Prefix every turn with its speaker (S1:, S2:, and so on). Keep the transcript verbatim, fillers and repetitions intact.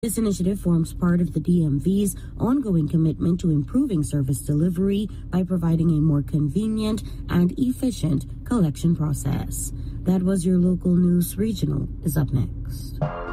S1: This initiative forms part of the D M V's ongoing commitment to improving service delivery by providing a more convenient and efficient collection process. That was your local news. Regional is up next.